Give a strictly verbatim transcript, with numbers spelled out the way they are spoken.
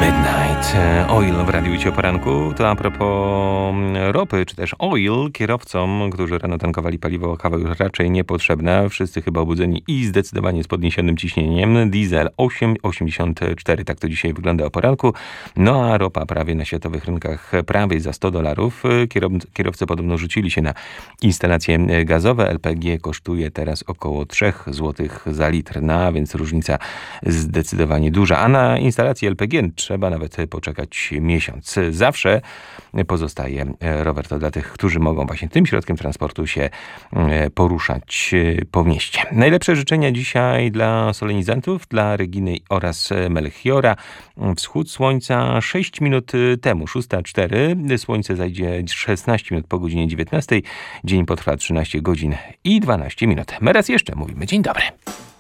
Midnight Oil w Radiu Cię o poranku. To a propos ropy, czy też oil, kierowcom, którzy rano tankowali paliwo, kawa już raczej niepotrzebna. Wszyscy chyba obudzeni i zdecydowanie z podniesionym ciśnieniem. Diesel osiem osiemdziesiąt cztery, tak to dzisiaj wygląda o poranku. No a ropa prawie na światowych rynkach prawie za sto dolarów. Kierow- kierowcy podobno rzucili się na instalacje gazowe. L P G kosztuje teraz około trzy złote za litr, no, więc różnica zdecydowanie duża. A na instalację L P G trzeba nawet poczekać miesiąc. Zawsze pozostaje rower to dla tych, którzy mogą właśnie tym środkiem transportu się poruszać po mieście. Najlepsze życzenia dzisiaj dla solenizantów, dla Reginy oraz Melchiora. Wschód słońca sześć minut temu, szósta cztery. Słońce zajdzie szesnaście minut po godzinie dziewiętnastej. Dzień potrwa trzynaście godzin i dwanaście minut. My raz jeszcze mówimy dzień dobry.